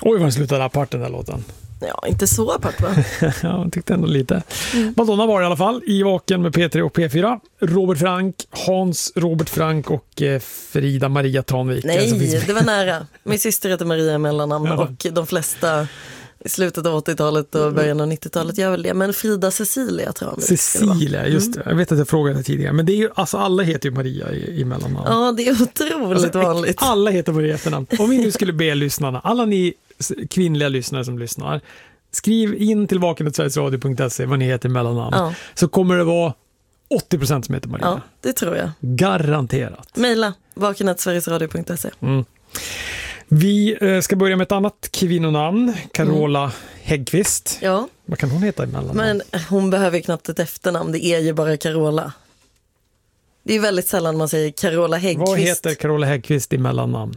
Oj, vad slutade apart den där låten. Ja, inte så apart va? Ja, jag tyckte ändå lite. Madonna var i alla fall i Vaken med P3 och P4. Robert Frank, Hans Robert Frank och Frida Maria Tranvik. Nej, det var nära. Min syster heter Maria i mellannamn och de flesta i slutet av 80-talet och början av 90-talet gör väl det. Men Frida Cecilia Tranvik. Cecilia, just det. Jag vet att jag frågade tidigare. Men det är ju, alltså alla heter ju Maria i mellannamn. Ja, det är otroligt vanligt. Alla heter Maria i efternamn. Om vi nu skulle be lyssnarna, alla ni kvinnliga lyssnare som lyssnar, skriv in till vaken@sverigesradio.se vad ni heter i mellannamn. Ja. Så kommer det vara 80% som heter Maria. Ja, det tror jag. Garanterat. Maila vaken@sverigesradio.se. Vi ska börja med ett annat kvinnonamn, Carola Häggkvist. Ja. Vad kan hon heta i mellannamn? Men hon behöver knappt ett efternamn, det är ju bara Carola. Det är väldigt sällan man säger Carola Häggkvist. Vad heter Carola Häggkvist i mellannamn?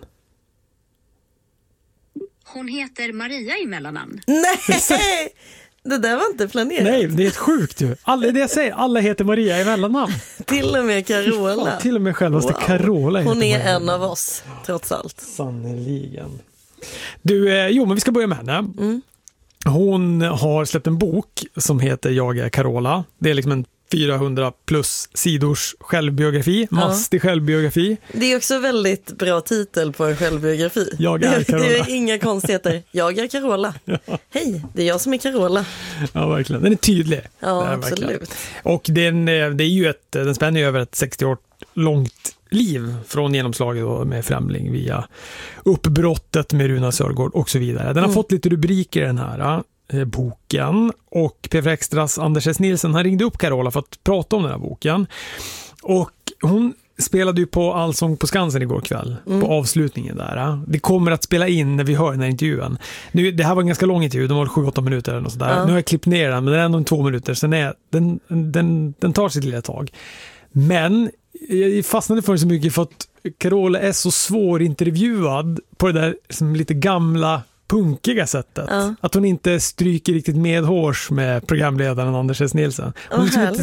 Hon heter Maria i mellannamn. Nej! Det där var inte planerat. Nej, det är ett sjukt ju. Det jag säger, alla heter Maria i mellannamn. Till och med Carola. Ja, till och med självaste Carola. Hon är Maria. En av oss, trots allt. Sannoliken. Du, men vi ska börja med henne. Hon har släppt en bok som heter Jag är Carola. Det är liksom en 400 plus sidors självbiografi, mastig självbiografi. Det är också väldigt bra titel på en självbiografi. Jag är Carola. Det är inga konstigheter. Jag är Carola. Ja. Hej, det är jag som är Carola. Ja, verkligen. Den är tydlig. Ja, absolut. Och det är ju den spänner över ett 60 år långt liv från genomslaget med Främling via uppbrottet med Runa Sörgård och så vidare. Den har fått lite rubriker den här boken, och P4 Extras Anders S. Nilsson, han ringde upp Carola för att prata om den här boken, och hon spelade ju på Allsång på Skansen igår kväll på avslutningen där. Det kommer att spela in när vi hör den här intervjun. Nu, det här var en ganska lång intervju, de var 7-8 minuter eller något sådär. Nu har jag klippt ner den, men den är ändå 2 minuter, sen den tar sitt lilla tag. Men jag fastnade för det så mycket för att Carola är så svårintervjuad på det där som lite gamla punkiga sättet. Att hon inte stryker riktigt medhårs med programledaren Anders S. Nilsson. Hon liksom inte